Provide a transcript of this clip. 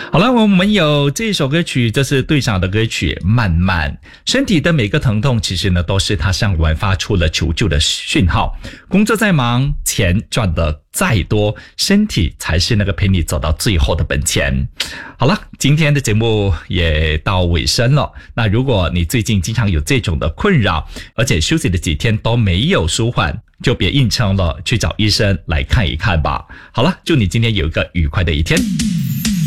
好了，我们有这首歌曲，这是队长的歌曲《慢慢》。身体的每个疼痛，其实呢都是他向外发出了求救的讯号。工作再忙，钱赚得再多，身体才是那个陪你走到最后的本钱。好了，今天的节目也到尾声了。那如果你最近经常有这种的困扰，而且休息的几天都没有舒缓，就别硬撑了，去找医生来看一看吧。好了，祝你今天有一个愉快的一天。